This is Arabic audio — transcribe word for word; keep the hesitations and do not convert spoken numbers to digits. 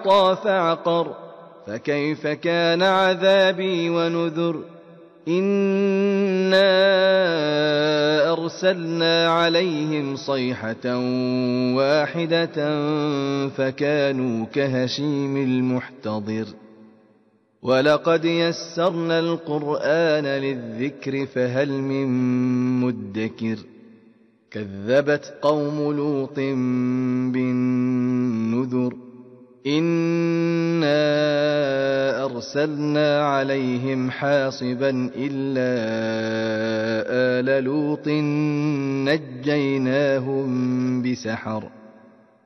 فعصى فعقر فكيف كان عذابي ونذر إنا أرسلنا عليهم صيحة واحدة فكانوا كهشيم المحتضر ولقد يسرنا القرآن للذكر فهل من مدكر كذبت قوم لوط بالنذر إنا أرسلنا عليهم حاصبا إلا آل لوط نجيناهم بسحر